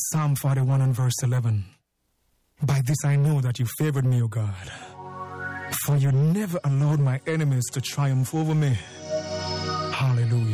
Psalm 41 and verse 11. By this I know that you favored me, O God, for you never allowed my enemies to triumph over me. Hallelujah.